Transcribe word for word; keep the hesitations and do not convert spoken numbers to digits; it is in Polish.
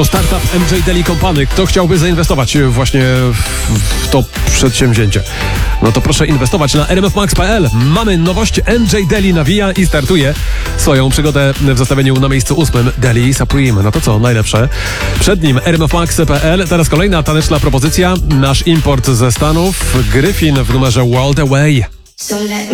Startup M J Daily Company. Kto chciałby zainwestować właśnie w, w to przedsięwzięcie? No to proszę inwestować na r m f max kropka p l. Mamy nowość. M J Daily nawija i startuje swoją przygodę w zestawieniu na miejscu ósmym. Daily Supreme. No to co? Najlepsze. Przed nim r m f max kropka p l. Teraz kolejna taneczna propozycja. Nasz import ze Stanów. Gryfin w numerze World Away.